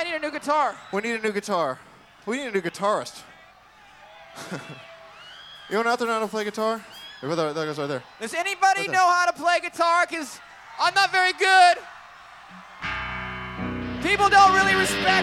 might need a new guitar. We need a new guitar. We need a new guitarist. Anyone out there know how to play guitar? That guy's right there. Does anybody Right there. know how to play guitar? Because I'm not very good. People don't really respect